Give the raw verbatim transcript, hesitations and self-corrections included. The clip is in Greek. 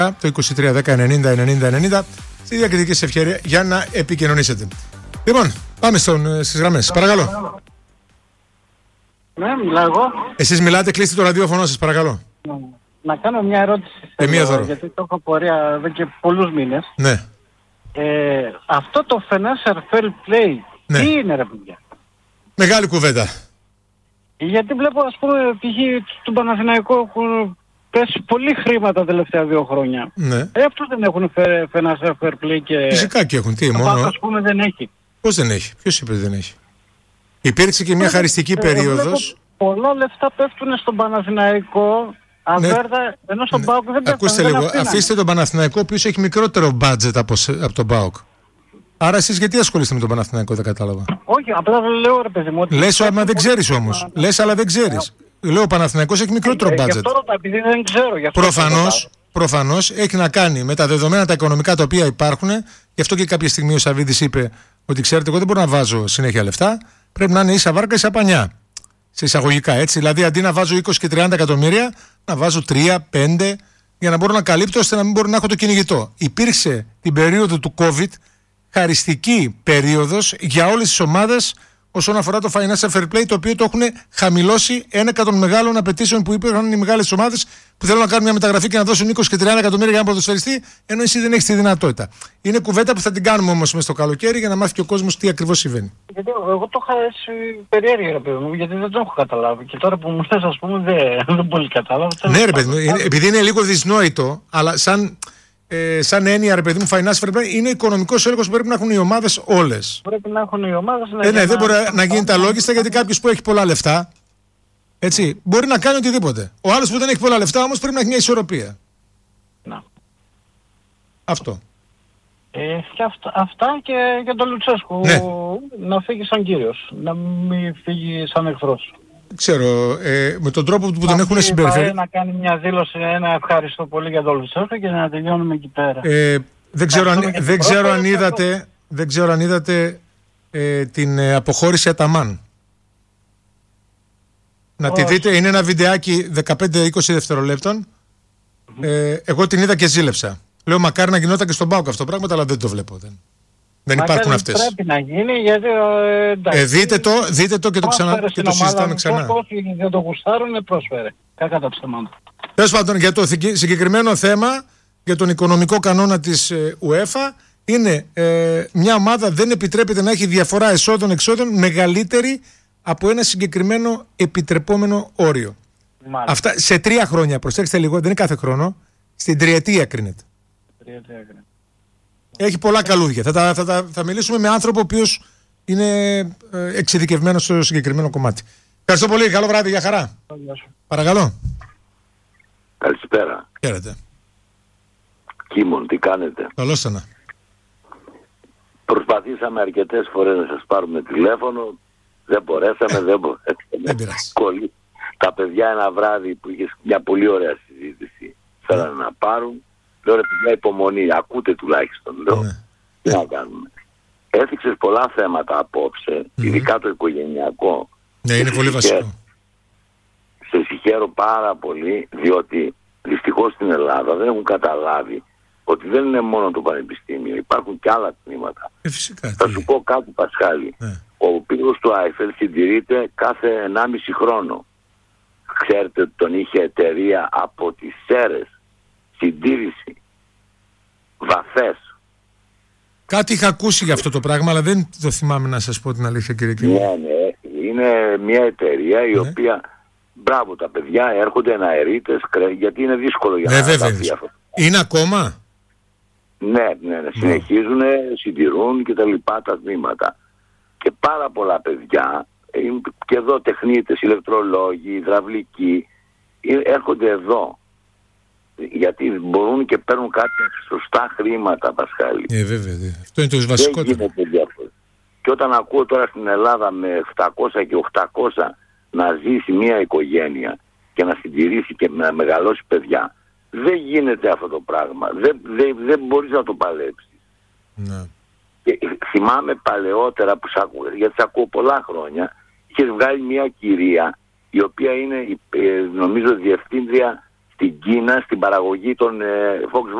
το είκοσι τρία δέκα ενενήντα ενενήντα ενενήντα στη διακριτική σας ευκαιρία για να επικοινωνήσετε. Λοιπόν, πάμε στον, στις γραμμές. Παρακαλώ. Ναι, μιλάω εγώ. Εσείς μιλάτε, κλείστε το ραδιόφωνο σας, παρακαλώ. Ναι. Να κάνω μια ερώτηση. Ε, μία δώρο. Γιατί το έχω πορεία εδώ και πολλούς μήνες. Ναι. Ε, αυτό το financial fair play, ναι. τι είναι ρε παιδιά? Μεγάλη κουβέντα. Γιατί βλέπω, ας πούμε, π.χ. του Παναθηναϊκού έχουν πέσει πολύ χρήματα τα τελευταία δύο χρόνια. Ναι. Ε, αυτούς δεν έχουν financial fair play και... Φυσικά και έχουν. Τι, το μόνο... Πάκο, ας πούμε, δεν έχει. Πώς δεν έχει? Ποιος είπε ότι δεν έχει? Υπήρξε και μια χαριστική ε, περίοδος. Πολλά λεφτά πέφτουν στον Παναθηναϊκό. Αβέρδα, ναι. Ενώ στον ναι. ΠΑΟΚ δεν πέφτουν. Ακούστε λίγο, αφήστε τον Παναθηναϊκό, ο οποίος έχει μικρότερο budget από, από τον ΠΑΟΚ. Άρα εσείς γιατί ασχολείστε με τον Παναθηναϊκό, δεν κατάλαβα. Όχι, απλά λέω ρε παιδί μου. Λες, αλλά δεν ξέρεις όμως. Λες, αλλά δεν ξέρεις. Λέω, ο Παναθηναϊκός έχει μικρότερο budget. Γι' αυτό ρωτάω, επειδή δεν ξέρω. Προφανώς, προφανώς έχει να κάνει με τα δεδομένα τα οικονομικά τα οποία υπάρχουν. Γι' αυτό και κάποια στιγμή ο Σαββίδης είπε ότι ξέρετε, εγώ δεν μπορώ να βάζω συνέχεια λεφτά. Πρέπει να είναι ίσα βάρκα, ίσα πανιά. Σε εισαγωγικά έτσι. Δηλαδή αντί να βάζω είκοσι και τριάντα εκατομμύρια, να βάζω τρία πέντε για να μπορώ να καλύπτω ώστε να μην μπορώ να έχω το κυνηγητό. Υπήρξε την περίοδο του COVID χαριστική περίοδος για όλες τις ομάδες όσον αφορά το financial fair play, το οποίο το έχουν χαμηλώσει ένεκα των μεγάλων απαιτήσεων που υπήρχαν οι μεγάλες ομάδες που θέλουν να κάνουν μια μεταγραφή και να δώσουν είκοσι και τριάντα εκατομμύρια για ένα ποδοσφαιριστή, ενώ εσύ δεν έχεις τη δυνατότητα. Είναι κουβέντα που θα την κάνουμε όμως μέσα στο καλοκαίρι για να μάθει και ο κόσμος τι ακριβώς συμβαίνει. Γιατί εγώ το είχα έτσι περιέργεια, ρε παιδί μου, γιατί δεν το έχω καταλάβει. Και τώρα που μου θες, ας πούμε, δεν, δεν πολύ κατάλαβα. Ναι, ρε παιδί μου, επειδή είναι λίγο δυσνόητο, αλλά σαν. Ε, σαν έννοια, ρε παιδί μου, financial fair play είναι ο οικονομικός έλεγχος που πρέπει να έχουν οι ομάδες όλες. Πρέπει να έχουν οι ομάδες. Ναι, ε, ναι, δεν να... μπορεί να γίνει τα λόγιστα γιατί κάποιος που έχει πολλά λεφτά, έτσι, μπορεί να κάνει οτιδήποτε. Ο άλλος που δεν έχει πολλά λεφτά όμως πρέπει να έχει μια ισορροπία. Να. Αυτό. Ε, και αυτά, αυτά και για τον Λουτσέσκου. Ναι. Να φύγει σαν κύριος. Να μην φύγει σαν εχθρός. Ξέρω, ε, με τον τρόπο που τον έχουν συμπεριφέρει. Να κάνει μια δήλωση, ένα ευχαριστώ πολύ για τον Λουτσέσκου και να τελειώνουμε εκεί πέρα. Ε, δεν ξέρω, αν, δεν, ξέρω αν είδατε, δεν ξέρω αν είδατε ε, την ε, αποχώρηση Αταμάν. Να Όχι. τη δείτε, είναι ένα βιντεάκι δεκαπέντε με είκοσι δευτερολέπτων. Mm-hmm. Ε, εγώ την είδα και ζήλεψα. Λέω μακάρι να γινόταν και στον ΠΑΟΚ αυτό το πράγμα, αλλά δεν το βλέπω. Δεν, δεν υπάρχουν αυτές. Πρέπει να γίνει γιατί. Ε, ε, δείτε, το, δείτε το και το, ξανα, και το συζητάμε ξανά. Όσοι δεν το γουστάρουν, πρόσφερε. Κακά τα ψέματα. Τέλος πάντων, για το συγκεκριμένο θέμα, για τον οικονομικό κανόνα της ε, UEFA, είναι ε, μια ομάδα δεν επιτρέπεται να έχει διαφορά εσόδων-εξόδων μεγαλύτερη από ένα συγκεκριμένο επιτρεπόμενο όριο. Αυτά σε τρία χρόνια, προσέξτε λίγο, δεν είναι κάθε χρόνο, στην τριετία κρίνεται. Τριετία κρίνεται. Έχει πολλά καλούδια. Θα, θα, θα, θα μιλήσουμε με άνθρωπο ο οποίος είναι ε, εξειδικευμένος στο συγκεκριμένο κομμάτι. Ευχαριστώ πολύ. Καλό βράδυ. Για χαρά. Παρακαλώ. Καλησπέρα. Χαίρετε. Κίμων, τι κάνετε? Καλώς sana. Προσπαθήσαμε αρκετές φορές να σας πάρουμε τηλέφωνο. Δεν μπορέσαμε, δεν μπορέσαμε. Δεν πειράζει. Κολλή. Τα παιδιά ένα βράδυ που είχε μια πολύ ωραία συζήτηση θέλανε να πάρουν. Λέω ρε παιδιά, υπομονή, ακούτε τουλάχιστον. Λέω, ναι. τι να κάνουμε. Έθιξες πολλά θέματα απόψε, mm-hmm. ειδικά το οικογενειακό. Ναι, είναι πολύ βασικό. Σε συγχαίρω πάρα πολύ, διότι δυστυχώς στην Ελλάδα δεν έχουν καταλάβει ότι δεν είναι μόνο το πανεπιστήμιο, υπάρχουν και άλλα τμήματα. Ε, φυσικά, θα σου πω κάτι, Πασχάλη. Ναι. Ο πύργος του Άιφελ συντηρείται κάθε ενάμιση χρόνο. Ξέρετε ότι τον είχε εταιρεία από τις Σέρες. Συντήρηση. Βαφές. Κάτι είχα ακούσει για αυτό το πράγμα, αλλά δεν το θυμάμαι να σας πω την αλήθεια, κύριε Κίμη. Ναι, ναι. Είναι μια εταιρεία η ναι. οποία, μπράβο τα παιδιά, έρχονται εναερίτες, γιατί είναι δύσκολο για ναι, να τα πει αυτό. Είναι ακόμα? Ναι, ναι, ναι. Συνεχίζουν, συντηρούν και τα λοιπά τα τμήματα. Και πάρα πολλά παιδιά, και εδώ τεχνίτες, ηλεκτρολόγοι, υδραυλικοί, έρχονται εδώ. Γιατί μπορούν και παίρνουν κάποια σωστά χρήματα, Πασχάλη. Ε, βέβαια, βέβαια. Αυτό είναι το βασικό. Δεν γίνεται διάφορα. Και όταν ακούω τώρα στην Ελλάδα με επτακόσια και οκτακόσια να ζήσει μια οικογένεια και να συντηρήσει και να μεγαλώσει παιδιά, δεν γίνεται αυτό το πράγμα. Δεν, δεν, δεν μπορείς να το παλέψεις. Ναι. Και θυμάμαι παλαιότερα που σ' ακούω, γιατί σ' ακούω πολλά χρόνια, είχες βγάλει μια κυρία η οποία είναι νομίζω διευθύντρια στην Κίνα στην παραγωγή των ε, Volkswagen.